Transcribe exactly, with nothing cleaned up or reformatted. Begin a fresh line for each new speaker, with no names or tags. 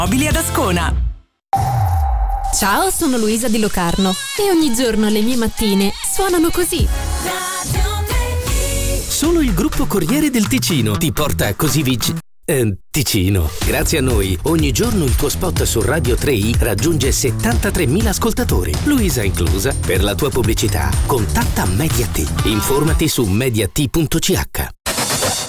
Mobili ad Ascona.
Ciao, sono Luisa Di Locarno e ogni giorno le mie mattine suonano così.
Solo il gruppo Corriere del Ticino ti porta così vicino. Eh, Ticino. Grazie a noi, ogni giorno il tuo spot su Radio tre i raggiunge settantatremila ascoltatori, Luisa inclusa. Per la tua pubblicità, contatta Mediat. Informati su mediat punto c h.